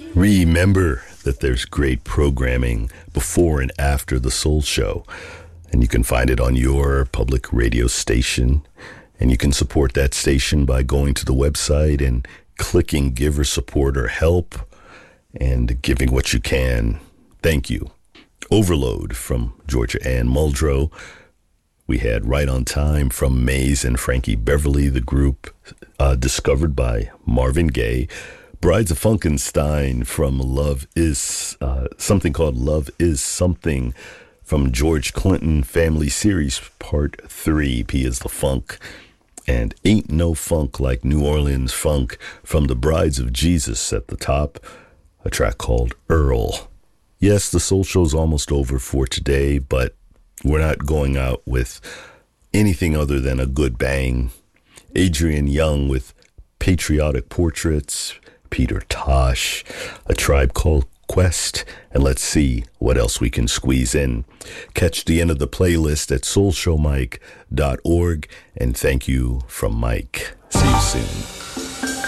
Remember that there's great programming before and after the Soul Show, and you can find it on your public radio station, and you can support that station by going to the website and clicking Give or Support or Help and giving what you can. Thank you. Overload from Georgia Ann Muldrow. We had Right on Time from Maze and Frankie Beverly, the group discovered by Marvin Gaye. Brides of Funkenstein from Love Is, something called Love Is Something from George Clinton Family Series Part 3, P is the Funk. And Ain't No Funk Like New Orleans Funk from the Brides of Jesus at the top, a track called Earl. Yes, the Soul Show's almost over for today, but we're not going out with anything other than a good bang. Adrian Young with Patriotic Portraits, Peter Tosh, A Tribe Called Quest, and let's see what else we can squeeze in. Catch the end of the playlist at soulshowmike.org, and thank you from Mike. See you soon.